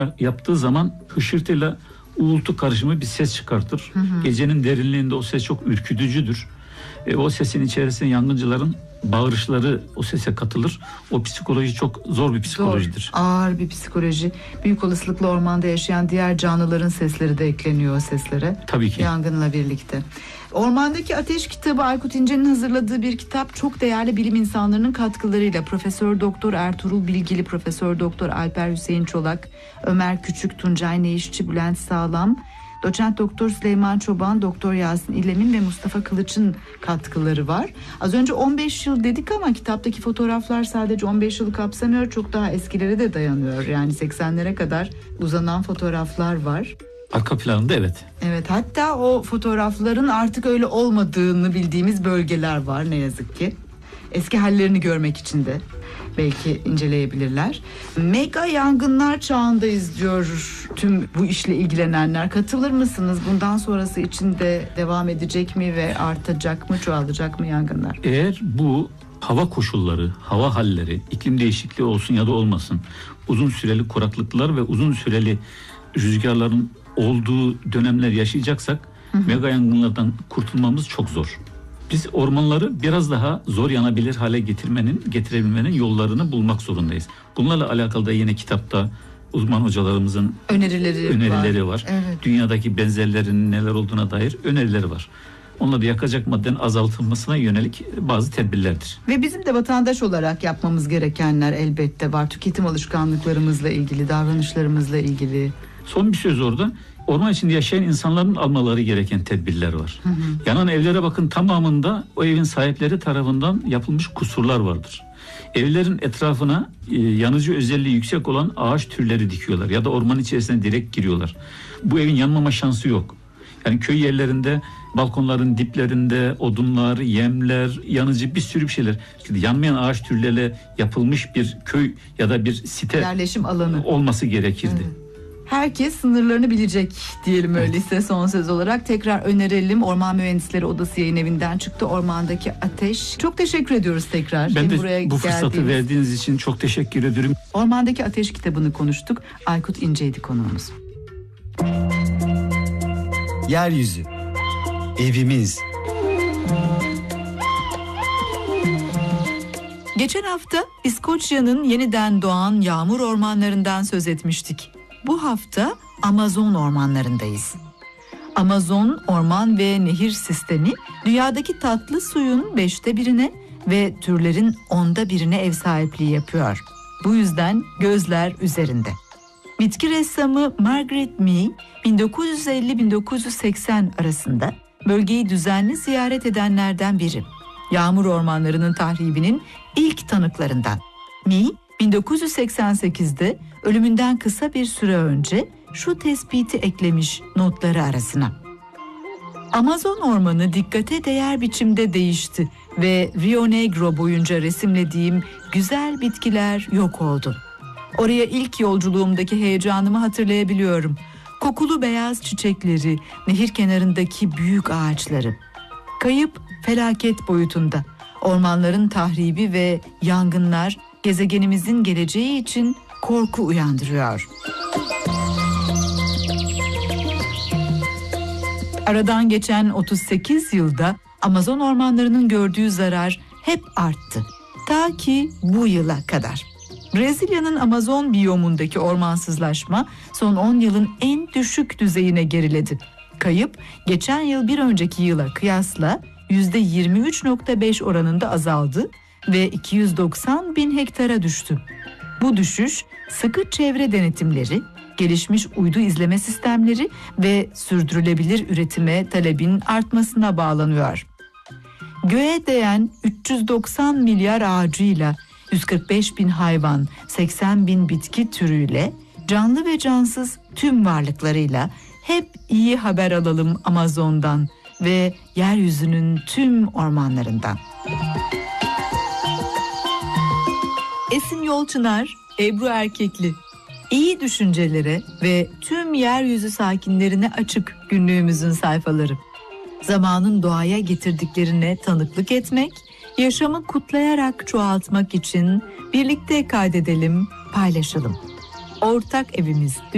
Yaptığı zaman hışırtıyla uğultu karışımı bir ses çıkartır. Gecenin derinliğinde o ses çok ürkütücüdür. O sesin içerisinde yangıncıların bağırışları o sese katılır. O psikoloji çok zor bir psikolojidir. Zor, ağır bir psikoloji. Büyük olasılıkla ormanda yaşayan diğer canlıların sesleri de ekleniyor o seslere. Tabii ki. Yangınla birlikte. Ormandaki Ateş kitabı Aykut İnce'nin hazırladığı bir kitap. Çok değerli bilim insanlarının katkılarıyla Profesör Doktor Ertuğrul Bilgili, Profesör Doktor Alper Hüseyin Çolak, Ömer Küçük, Tuncay Neyişçi, Bülent Sağlam, Doçent Doktor Süleyman Çoban, Doktor Yasin İlemin ve Mustafa Kılıç'ın katkıları var. Az önce 15 yıl dedik ama kitaptaki fotoğraflar sadece 15 yılı kapsamıyor. Çok daha eskilere de dayanıyor. Yani 80'lere kadar uzanan fotoğraflar var. Arka planında evet. Evet, hatta o fotoğrafların artık öyle olmadığını bildiğimiz bölgeler var ne yazık ki. Eski hallerini görmek için de belki inceleyebilirler. Mega yangınlar çağındayız diyor tüm bu işle ilgilenenler. Katılır mısınız? Bundan sonrası için de devam edecek mi ve artacak mı, çoğalacak mı yangınlar? Eğer bu hava koşulları, hava halleri, iklim değişikliği olsun ya da olmasın, uzun süreli kuraklıklar ve uzun süreli rüzgarların olduğu dönemler yaşayacaksak mega yangınlardan kurtulmamız çok zor. Biz ormanları biraz daha zor yanabilir hale getirebilmenin yollarını bulmak zorundayız. Bunlarla alakalı da yine kitapta uzman hocalarımızın önerileri var. Evet. Dünyadaki benzerlerinin neler olduğuna dair önerileri var. Onları yakacak maddenin azaltılmasına yönelik bazı tedbirlerdir. Ve bizim de vatandaş olarak yapmamız gerekenler elbette var. Tüketim alışkanlıklarımızla ilgili, davranışlarımızla ilgili. Son bir söz orada. Orman içinde yaşayan insanların almaları gereken tedbirler var. Yanan evlere bakın, tamamında o evin sahipleri tarafından yapılmış kusurlar vardır. Evlerin etrafına yanıcı özelliği yüksek olan ağaç türleri dikiyorlar ya da orman içerisine direkt giriyorlar. Bu evin yanmama şansı yok. Yani köy yerlerinde balkonların diplerinde odunlar, yemler, yanıcı bir sürü bir şeyler. Şimdi yanmayan ağaç türleriyle yapılmış bir köy ya da bir site yerleşim alanı olması gerekirdi. Evet. Herkes sınırlarını bilecek diyelim öyleyse son söz olarak. Tekrar önerelim. Orman Mühendisleri Odası Yayın Evi'nden çıktı Ormandaki Ateş. Çok teşekkür ediyoruz tekrar. Ben de bu fırsatı verdiğiniz için çok teşekkür ederim. Ormandaki Ateş kitabını konuştuk. Aykut İnce'ydi konuğumuz. Yeryüzü, evimiz. Geçen hafta İskoçya'nın yeniden doğan yağmur ormanlarından söz etmiştik. Bu hafta Amazon ormanlarındayız. Amazon orman ve nehir sistemi dünyadaki tatlı suyun 1/5'ine ve türlerin 10'1'ine ev sahipliği yapıyor. Bu yüzden gözler üzerinde. Bitki ressamı Margaret Mee 1950-1980 arasında bölgeyi düzenli ziyaret edenlerden biri. Yağmur ormanlarının tahribinin ilk tanıklarından. Mee 1988'de ölümünden kısa bir süre önce şu tespiti eklemiş notları arasına. Amazon ormanı dikkate değer biçimde değişti ve Rio Negro boyunca resimlediğim güzel bitkiler yok oldu. Oraya ilk yolculuğumdaki heyecanımı hatırlayabiliyorum. Kokulu beyaz çiçekleri, nehir kenarındaki büyük ağaçları. Kayıp felaket boyutunda. Ormanların tahribi ve yangınlar gezegenimizin geleceği için korku uyandırıyor. Aradan geçen 38 yılda Amazon ormanlarının gördüğü zarar hep arttı. Ta ki bu yıla kadar. Brezilya'nın Amazon biyomundaki ormansızlaşma son 10 yılın en düşük düzeyine geriledi. Kayıp geçen yıl bir önceki yıla kıyasla %23.5 oranında azaldı ve 290 bin hektara düştü. Bu düşüş sıkı çevre denetimleri, gelişmiş uydu izleme sistemleri ve sürdürülebilir üretime talebin artmasına bağlanıyor. Göğe değen 390 milyar ağacıyla 145 bin hayvan, 80 bin bitki türüyle, canlı ve cansız tüm varlıklarıyla hep iyi haber alalım Amazon'dan ve yeryüzünün tüm ormanlarından. Esin Yolçınar, Ebru Erkekli. İyi düşüncelere ve tüm yeryüzü sakinlerine açık günlüğümüzün sayfaları. Zamanın doğaya getirdiklerine tanıklık etmek, yaşamı kutlayarak çoğaltmak için birlikte kaydedelim, paylaşalım. Ortak evimiz.